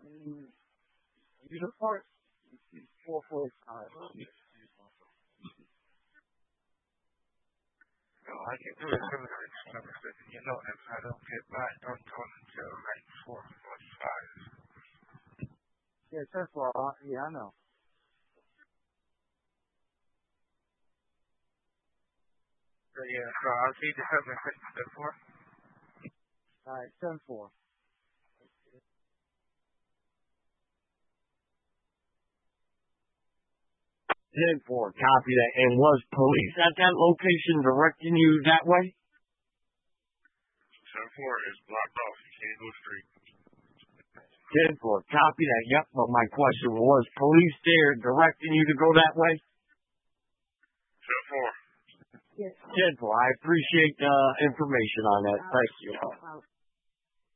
You report 445. So I can do it for the next number, but you know, if I don't get back, don't come until like 4:45. Yeah, 10-4. Yeah, I know. So yeah, so I'll see the 7:4. All right, 10-4. 10-4, copy that. And was police at that location directing you that way? 10-4 is blocked off. You can't go straight. 10-4, copy that. Yep, but my question was police there directing you to go that way? 10-4. Yes. 10-4, I appreciate the information on that. Thank you.